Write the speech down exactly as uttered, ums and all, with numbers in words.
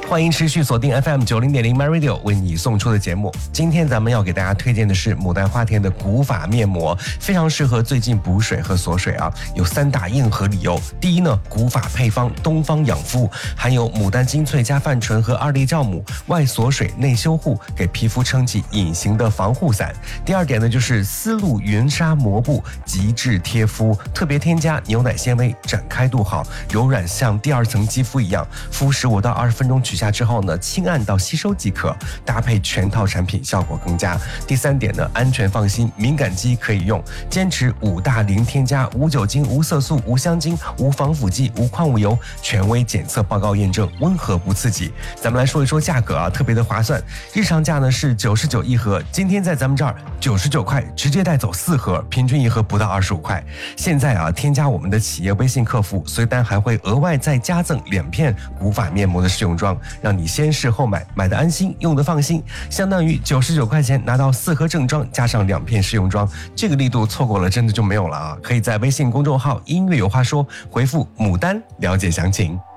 欢迎持续锁定 F M 九零点零 My Radio 为你送出的节目。今天咱们要给大家推荐的是牡丹花田的古法面膜，非常适合最近补水和锁水啊。有三大硬核理由。第一呢，古法配方东方养肤，含有牡丹精粹加泛醇和二粒酵母，外锁水内修护，给皮肤撑起隐形的防护伞。第二点呢，就是丝路云纱膜布，极致贴肤，特别添加牛奶纤维，展开度好，柔软像第二层肌肤一样，敷十五到二十分钟取下之后呢，轻按到吸收即可，搭配全套产品效果更佳。第三点呢，安全放心，敏感肌可以用，坚持五大零添加，无酒精、无色素、无香精、无防腐剂、无矿物油，权威检测报告验证，温和不刺激。咱们来说一说价格啊，特别的划算，日常价呢是九十九一盒，今天在咱们这儿九十九块直接带走四盒，平均一盒不到二十五块。现在啊，添加我们的企业微信客服，随单还会额外再加赠两片古法面膜的试用装，让你先试后买，买的安心，用的放心，相当于九十九块钱拿到四盒正装加上两片试用装，这个力度错过了真的就没有了啊！可以在微信公众号音乐有话说回复牡丹了解详情。